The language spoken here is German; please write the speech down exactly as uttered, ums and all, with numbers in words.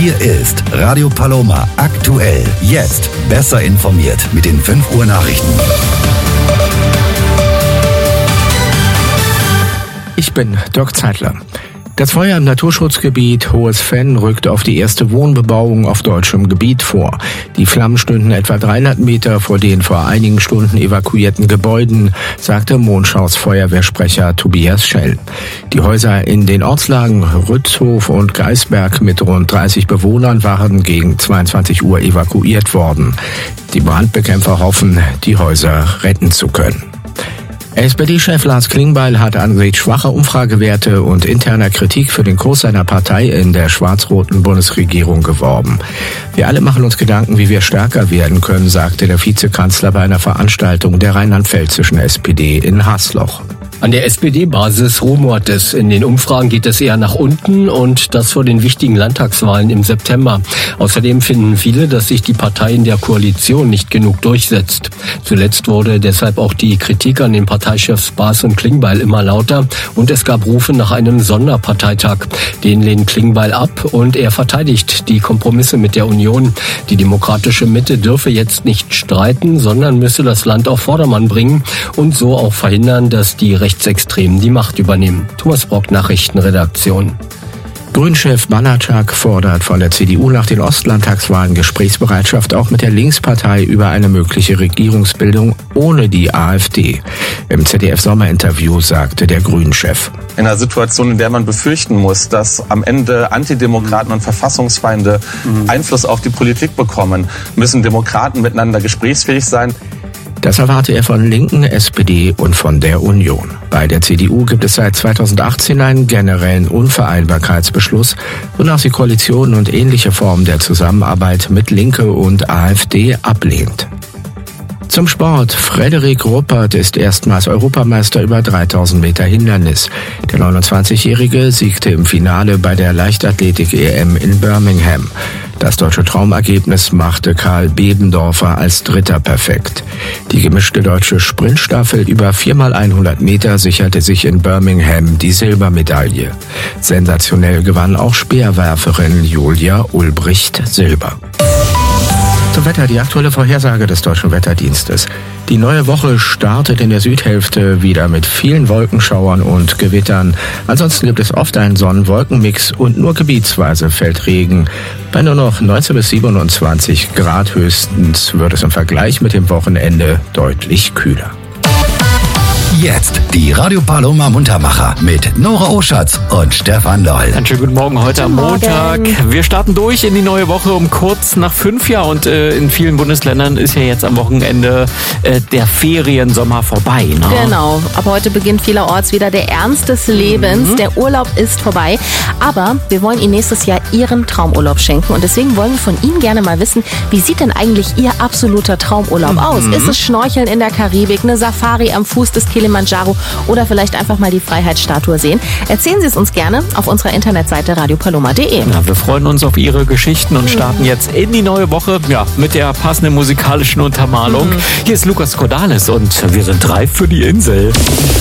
Hier ist Radio Paloma aktuell. Jetzt besser informiert mit den fünf Uhr Nachrichten. Ich bin Dirk Zeitler. Das Feuer im Naturschutzgebiet Hohes Venn rückt auf die erste Wohnbebauung auf deutschem Gebiet vor. Die Flammen stünden etwa dreihundert Meter vor den vor einigen Stunden evakuierten Gebäuden, sagte Monschaus Feuerwehrsprecher Tobias Schell. Die Häuser in den Ortslagen Rützhof und Geisberg mit rund dreißig Bewohnern waren gegen zweiundzwanzig Uhr evakuiert worden. Die Brandbekämpfer hoffen, die Häuser retten zu können. S P D-Chef Lars Klingbeil hat angesichts schwacher Umfragewerte und interner Kritik für den Kurs seiner Partei in der schwarz-roten Bundesregierung geworben. Wir alle machen uns Gedanken, wie wir stärker werden können, sagte der Vizekanzler bei einer Veranstaltung der rheinland-pfälzischen S P D in Hasloch. An der S P D-Basis rumort es. In den Umfragen geht es eher nach unten und das vor den wichtigen Landtagswahlen im September. Außerdem finden viele, dass sich die Partei in der Koalition nicht genug durchsetzt. Zuletzt wurde deshalb auch die Kritik an den Parteichefs Baas und Klingbeil immer lauter und es gab Rufe nach einem Sonderparteitag. Den lehnt Klingbeil ab und er verteidigt die Kompromisse mit der Union. Die demokratische Mitte dürfe jetzt nicht streiten, sondern müsse das Land auf Vordermann bringen und so auch verhindern, dass die Rechtsextremen die Macht übernehmen. Thomas Brock, Nachrichtenredaktion. Grünchef Banatschak fordert von der C D U nach den Ostlandtagswahlen Gesprächsbereitschaft auch mit der Linkspartei über eine mögliche Regierungsbildung ohne die AfD. Im Z D F-Sommerinterview sagte der Grünchef: In einer Situation, in der man befürchten muss, dass am Ende Antidemokraten und Verfassungsfeinde mhm. Einfluss auf die Politik bekommen, müssen Demokraten miteinander gesprächsfähig sein. Das erwarte er von Linken, S P D und von der Union. Bei der C D U gibt es seit zweitausendachtzehn einen generellen Unvereinbarkeitsbeschluss, wonach sie Koalitionen und ähnliche Formen der Zusammenarbeit mit Linke und AfD ablehnt. Zum Sport. Frederik Ruppert ist erstmals Europameister über dreitausend Meter Hindernis. Der neunundzwanzigjährige siegte im Finale bei der Leichtathletik-E M in Birmingham. Das deutsche Traumergebnis machte Karl Bebendorfer als Dritter perfekt. Die gemischte deutsche Sprintstaffel über vier mal hundert Meter sicherte sich in Birmingham die Silbermedaille. Sensationell gewann auch Speerwerferin Julia Ulbricht Silber. Zum Wetter, die aktuelle Vorhersage des Deutschen Wetterdienstes. Die neue Woche startet in der Südhälfte wieder mit vielen Wolkenschauern und Gewittern. Ansonsten gibt es oft einen Sonn-Wolken-Mix und nur gebietsweise fällt Regen. Bei nur noch neunzehn bis siebenundzwanzig Grad höchstens wird es im Vergleich mit dem Wochenende deutlich kühler. Jetzt die Radio Paloma Muntermacher mit Nora Oschatz und Stefan Loll. Einen schönen guten Morgen heute am Montag. Wir starten durch in die neue Woche um kurz nach fünf Jahr und äh, in vielen Bundesländern ist ja jetzt am Wochenende äh, der Feriensommer vorbei. Ne? Genau, ab heute beginnt vielerorts wieder der Ernst des Lebens. Mhm. Der Urlaub ist vorbei, aber wir wollen Ihnen nächstes Jahr Ihren Traumurlaub schenken und deswegen wollen wir von Ihnen gerne mal wissen, wie sieht denn eigentlich Ihr absoluter Traumurlaub mhm. aus? Ist es Schnorcheln in der Karibik, eine Safari am Fuß des Kilimanjaro oder vielleicht einfach mal die Freiheitsstatue sehen? Erzählen Sie es uns gerne auf unserer Internetseite radio paloma punkt de. Ja, wir freuen uns auf Ihre Geschichten und starten jetzt in die neue Woche ja, mit der passenden musikalischen Untermalung. Mhm. Hier ist Lukas Cordalis und wir sind reif für die Insel.